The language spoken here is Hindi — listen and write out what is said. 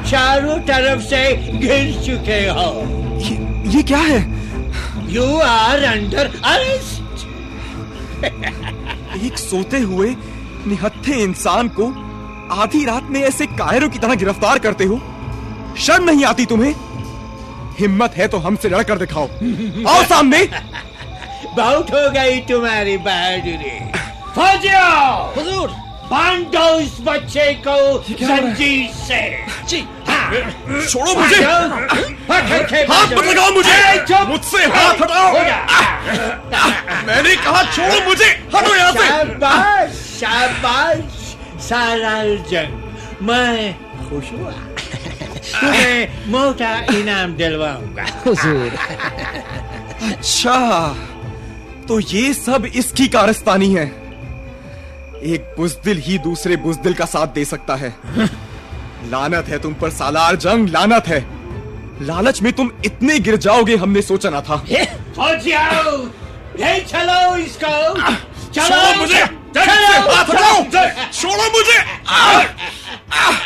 चारों तरफ से घिर चुके हो। ये क्या है? You are under arrest. एक सोते हुए निहत्थे इंसान को आधी रात में ऐसे कायरों की तरह गिरफ्तार करते हो? शर्म नहीं आती तुम्हें? हिम्मत है तो हमसे लड़कर दिखाओ। आओ सामने। बहुत हो गई तुम्हारी बहादुरी। फौजियों, हुजूर, बांध दो इस बच्चे को जंजीर से। जी। छोड़ो मुझे। हाथ मत लगाओ मुझे। मुझसे हाथ हटाओ। मैंने कहा छोड़ो मुझे। हटो यहाँ से। शाबाश, शाबाश सालार जंग, मैं खुश हुआ। तुम्हें मोटा इनाम दिलवाऊंगा। हुजूर। अच्छा, तो ये सब इसकी कारस्तानी है। एक बुज़दिल ही दूसरे बुज़दिल का साथ दे सकता है। लानत है तुम पर सालार जंग, लानत है। लालच में तुम इतने गिर जाओगे हमने सोचा ना था। फौजियों, ले चलो इसको। छोड़ो मुझे। हाथ हटाओ। छोड़ो मुझे।